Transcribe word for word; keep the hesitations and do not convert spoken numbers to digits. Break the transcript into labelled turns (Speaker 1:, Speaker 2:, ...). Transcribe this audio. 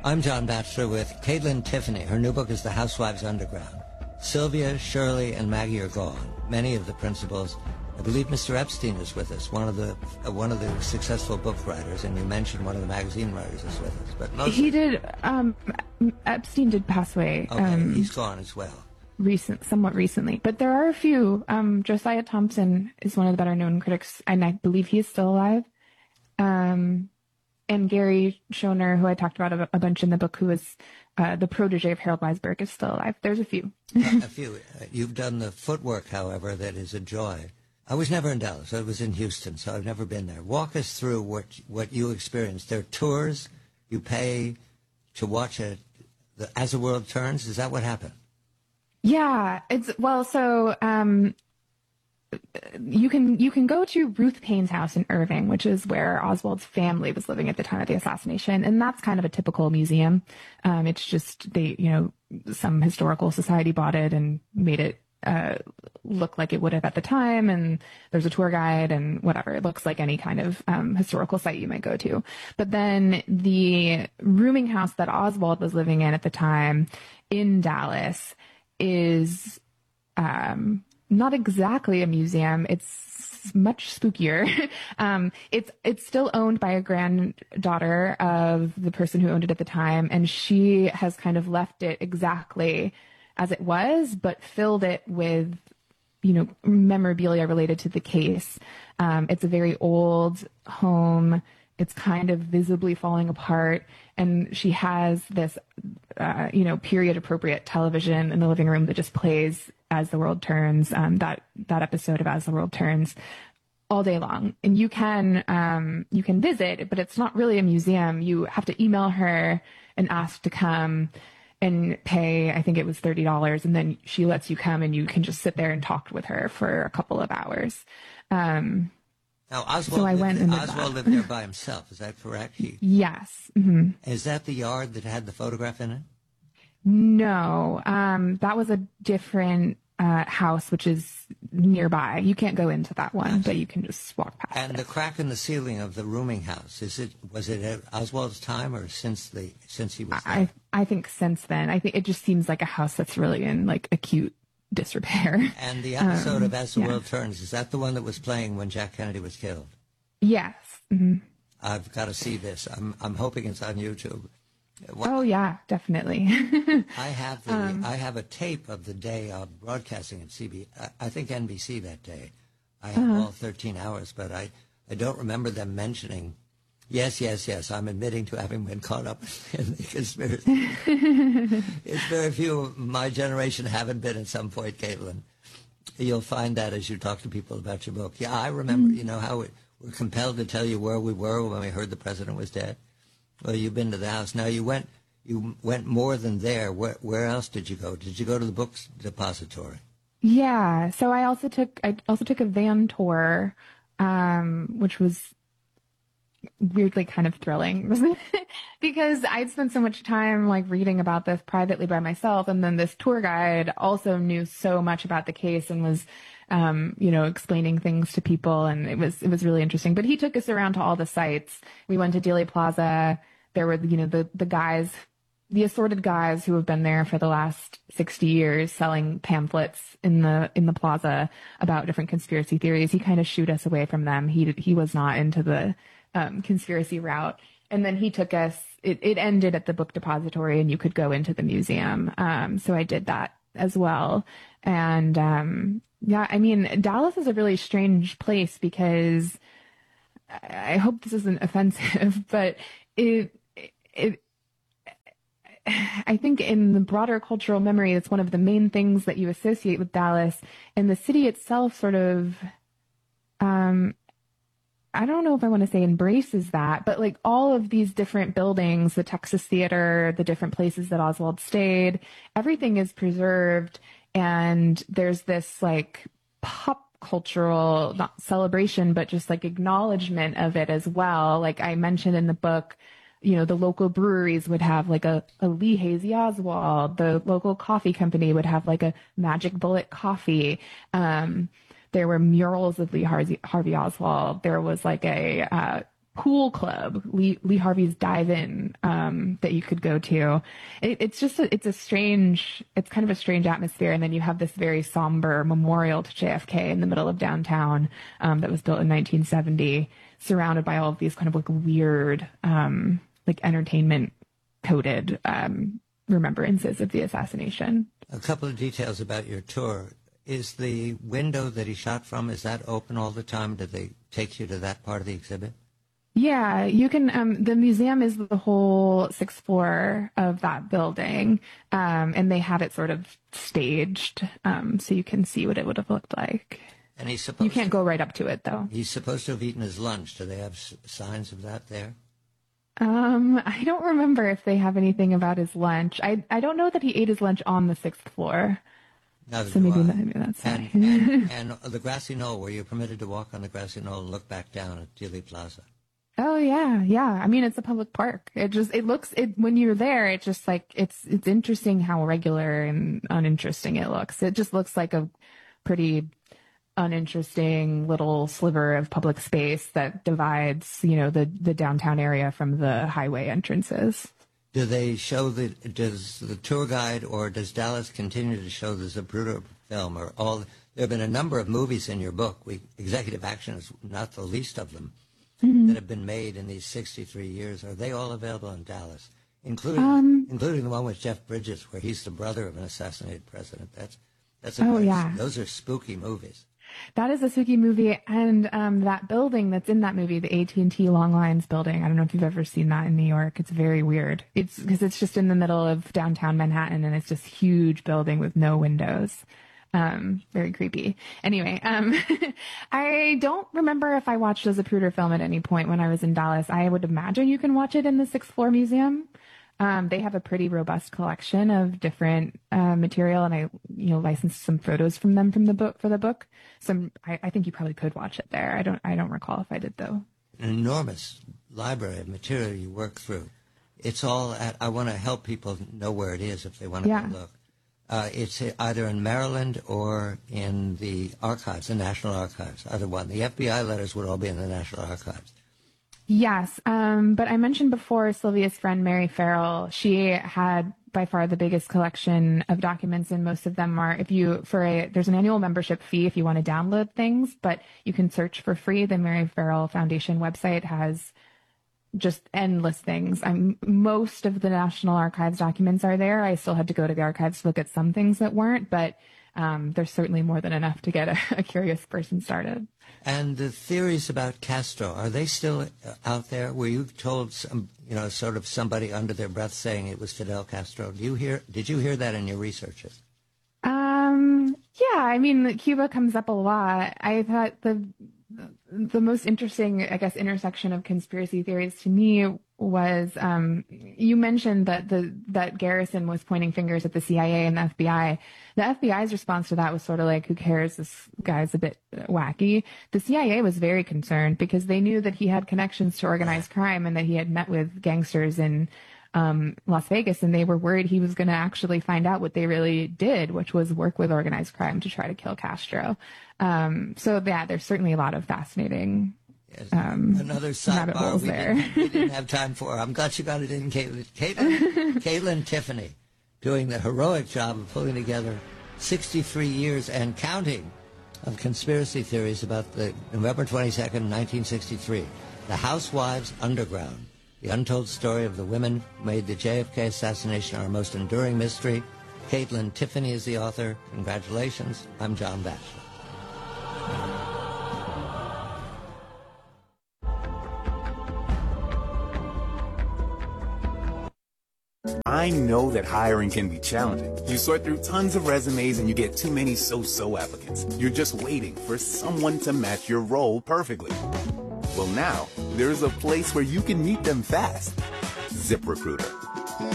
Speaker 1: I'm John Batchelor with Caitlin Tiffany. Her new book is The Housewives Underground. Sylvia, Shirley, and Maggie are gone. Many of the principals. I believe Mister Epstein is with us, one of the uh, one of the successful book writers, and you mentioned one of the magazine writers is with us. But mostly,
Speaker 2: he did. Um, Epstein did pass away.
Speaker 1: Okay,
Speaker 2: um,
Speaker 1: he's gone as well.
Speaker 2: Recent, somewhat recently, but there are a few. Um, Josiah Thompson is one of the better known critics, and I believe he is still alive. Um, and Gary Schoner, who I talked about a, a bunch in the book, who was uh, the protege of Harold Weisberg, is still alive. There's a few.
Speaker 1: uh, a few. Uh, you've done the footwork, however, that is a joy. I was never in Dallas. I was in Houston, so I've never been there. Walk us through what what you experienced. There are tours. You pay to watch it the, as the world turns. Is that what happened?
Speaker 2: Yeah, it's well. So um, you can you can go to Ruth Paine's house in Irving, which is where Oswald's family was living at the time of the assassination, and that's kind of a typical museum. Um, it's just they, you know, some historical society bought it and made it uh, look like it would have at the time, and there's a tour guide and whatever. It looks like any kind of um, historical site you might go to. But then the rooming house that Oswald was living in at the time in Dallas is um, not exactly a museum. It's much spookier. um, it's it's still owned by a granddaughter of the person who owned it at the time, and she has kind of left it exactly as it was, but filled it with, you know, memorabilia related to the case. Um, it's a very old home. It's kind of visibly falling apart, and she has this, uh, you know, period-appropriate television in the living room that just plays As the World Turns, um, that that episode of As the World Turns, all day long. And you can um, you can visit, but it's not really a museum. You have to email her and ask to come and pay, I think it was thirty dollars, and then she lets you come, and you can just sit there and talk with her for a couple of hours. Um,
Speaker 1: Now, Oswald,
Speaker 2: so I went
Speaker 1: lived,
Speaker 2: in
Speaker 1: Oswald lived there by himself. Is that correct? He,
Speaker 2: yes. Mm-hmm.
Speaker 1: Is that the yard that had the photograph in it?
Speaker 2: No, um, that was a different uh, house, which is nearby. You can't go into that one, but you can just walk past
Speaker 1: and
Speaker 2: it.
Speaker 1: And the crack in the ceiling of the rooming house, is it was it at Oswald's time or since the since he was there?
Speaker 2: I I think since then. I think it just seems like a house that's really in like acute disrepair.
Speaker 1: And the episode
Speaker 2: um,
Speaker 1: of As the
Speaker 2: yeah.
Speaker 1: World Turns, is that the one that was playing when Jack Kennedy was killed?
Speaker 2: Yes. Mm-hmm.
Speaker 1: I've got to see this. I'm I'm hoping it's on YouTube. What,
Speaker 2: oh yeah, definitely.
Speaker 1: I have the
Speaker 2: um,
Speaker 1: I have a tape of the day of broadcasting at C B. I, I think N B C that day. I have
Speaker 2: uh-huh.
Speaker 1: all thirteen hours, but I, I don't remember them mentioning. Yes, yes, yes. I'm admitting to having been caught up in the conspiracy. It's very few of my generation haven't been at some point, Caitlin. You'll find that as you talk to people about your book. Yeah, I remember, mm-hmm. you know, how we were compelled to tell you where we were when we heard the president was dead. Well, you've been to the house. Now, you went you went more than there. Where, where else did you go? Did you go to the books depository?
Speaker 2: Yeah. So I also took I also took a van tour, um, which was weirdly kind of thrilling because I'd spent so much time like reading about this privately by myself, and then this tour guide also knew so much about the case and was um you know explaining things to people, and it was it was really interesting. But he took us around to all the sites. We went to Dealey Plaza. There were you know the the guys the assorted guys who have been there for the last sixty years selling pamphlets in the in the plaza about different conspiracy theories. He kind of shooed us away from them. He he was not into the Um, conspiracy route. And then he took us, it, it ended at the book depository, and you could go into the museum. Um, so I did that as well. And um, yeah, I mean, Dallas is a really strange place because I, I hope this isn't offensive, but it, it, I think in the broader cultural memory, it's one of the main things that you associate with Dallas, and the city itself sort of, um, I don't know if I want to say embraces that, but like all of these different buildings, the Texas Theater, the different places that Oswald stayed, everything is preserved. And there's this like pop cultural, not celebration, but just like acknowledgement of it as well. Like I mentioned in the book, you know, the local breweries would have like a, a Lee Hazy Oswald. The local coffee company would have like a Magic Bullet coffee. Um, There were murals of Lee Harvey, Harvey Oswald. There was like a uh, pool club, Lee, Lee Harvey's dive-in, um, that you could go to. It, it's just, a, it's a strange, it's kind of a strange atmosphere. And then you have this very somber memorial to J F K in the middle of downtown, um, that was built in nineteen seventy, surrounded by all of these kind of like weird, um, like entertainment coded, um, remembrances of the assassination.
Speaker 1: A couple of details about your tour. Is the window that he shot from, is that open all the time? Did they take you to that part of the exhibit?
Speaker 2: Yeah, you can, um, the museum is the whole sixth floor of that building. Um, and they have it sort of staged, um, so you can see what it would have looked like.
Speaker 1: And he's supposed
Speaker 2: You can't
Speaker 1: to,
Speaker 2: go right up to it though.
Speaker 1: He's supposed to have eaten his lunch. Do they have s- signs of that there?
Speaker 2: Um, I don't remember if they have anything about his lunch. I, I don't know that he ate his lunch on the sixth floor.
Speaker 1: Neither
Speaker 2: So
Speaker 1: do
Speaker 2: maybe,
Speaker 1: I.
Speaker 2: that, maybe that's
Speaker 1: and,
Speaker 2: why.
Speaker 1: and, and the grassy knoll, were you permitted to walk on the grassy knoll and look back down at Dealey Plaza?
Speaker 2: Oh yeah, yeah. I mean, it's a public park. It just, it looks, it, when you're there, it's just like, it's, it's interesting how regular and uninteresting it looks. It just looks like a pretty uninteresting little sliver of public space that divides, you know, the, the downtown area from the highway entrances.
Speaker 1: Do they show the, does the tour guide or does Dallas continue to show the Zapruder film or all, there have been a number of movies in your book, we, Executive Action is not the least of them, mm-hmm. that have been made in these sixty-three years. Are they all available in Dallas? Including, um, including the one with Jeff Bridges where he's the brother of an assassinated president. That's, that's a
Speaker 2: oh,
Speaker 1: very,
Speaker 2: yeah.
Speaker 1: Those are spooky movies.
Speaker 2: That is a spooky movie, and um, that building that's in that movie, the A T and T Long Lines building. I don't know if you've ever seen that in New York. It's very weird. It's because it's just in the middle of downtown Manhattan, and it's this huge building with no windows. Um, very creepy. Anyway, um, I don't remember if I watched a Zapruder film at any point when I was in Dallas. I would imagine you can watch it in the sixth floor museum. Um, they have a pretty robust collection of different uh, material, and I, you know, licensed some photos from them from the book for the book. Some, I, I think you probably could watch it there. I don't, I don't recall if I did though.
Speaker 1: An enormous library of material you work through. It's all at. I want to help people know where it is if they want to
Speaker 2: yeah.
Speaker 1: go look. Uh, it's either in Maryland or in the archives, the National Archives. Either one. The F B I letters would all be in the National Archives.
Speaker 2: Yes, um, but I mentioned before Sylvia's friend Mary Farrell. She had by far the biggest collection of documents, and most of them are, if you, for a, there's an annual membership fee if you want to download things, but you can search for free. The Mary Farrell Foundation website has just endless things. I'm, most of the National Archives documents are there. I still had to go to the archives to look at some things that weren't, but um, there's certainly more than enough to get a, a curious person started.
Speaker 1: And the theories about Castro, are they still out there? Were you told, some, you know, sort of somebody under their breath saying it was Fidel Castro? Do you hear? Did you hear that in your researches?
Speaker 2: Um, yeah, I mean, Cuba comes up a lot. I thought the the most interesting, I guess, intersection of conspiracy theories to me was um, you mentioned that the that Garrison was pointing fingers at the C I A and the F B I. The F B I's response to that was sort of like, who cares? This guy's a bit wacky. The C I A was very concerned because they knew that he had connections to organized crime and that he had met with gangsters in um, Las Vegas, and they were worried he was going to actually find out what they really did, which was work with organized crime to try to kill Castro. Um, so yeah, there's certainly a lot of fascinating
Speaker 1: Yes.
Speaker 2: um,
Speaker 1: Another
Speaker 2: rabbit
Speaker 1: sidebar
Speaker 2: holes
Speaker 1: we,
Speaker 2: there.
Speaker 1: didn't, we didn't have time for. I'm glad you got it in, Caitlin. Caitlin, Caitlin Tiffany, doing the heroic job of pulling together sixty-three years and counting of conspiracy theories about the November twenty-second, nineteen sixty-three, the Housewives Underground, the untold story of the women who made the J F K assassination our most enduring mystery. Caitlin Tiffany is the author. Congratulations. I'm John Batchelor.
Speaker 3: I know that hiring can be challenging. You sort through tons of resumes and you get too many so-so applicants. You're just waiting for someone to match your role perfectly. Well, now, there's a place where you can meet them fast. ZipRecruiter.